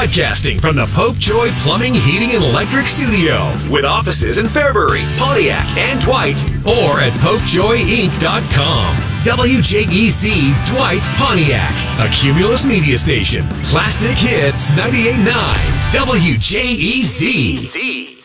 Broadcasting from the Popejoy Plumbing, Heating, and Electric Studio with offices in Fairbury, Pontiac, and Dwight, or at popejoyinc.com. WJEZ Dwight, Pontiac, a Cumulus media station. Classic Hits 98.9 WJEZ.